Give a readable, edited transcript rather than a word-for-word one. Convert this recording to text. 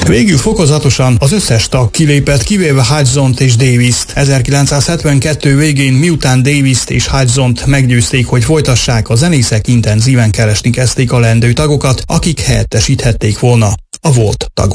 Végül fokozatosan az összes tag kilépett, kivéve Hudson-t és Davis-t. 1972 végén, miután Davis-t és Hudson-t meggyőzték, hogy folytassák, a zenészek intenzíven keresni kezdték a leendő tagokat, akik helyettesíthették volna a volt tagot.